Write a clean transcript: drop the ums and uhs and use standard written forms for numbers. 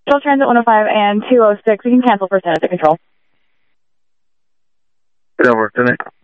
Control Transit 105 and 206. We can cancel for Santa Control. That worked, didn't it?